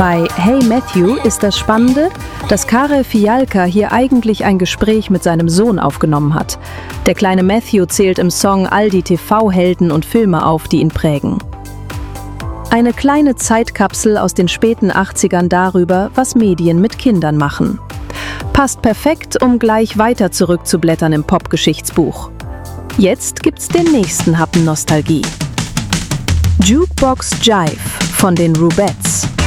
Bei Hey Matthew ist das Spannende, dass Karel Fialka hier eigentlich ein Gespräch mit seinem Sohn aufgenommen hat. Der kleine Matthew zählt im Song all die TV-Helden und Filme auf, die ihn prägen. Eine kleine Zeitkapsel aus den späten 80ern darüber, was Medien mit Kindern machen. Passt perfekt, um gleich weiter zurückzublättern im Popgeschichtsbuch. Jetzt gibt's den nächsten Happen Nostalgie. Jukebox Jive von den Rubettes.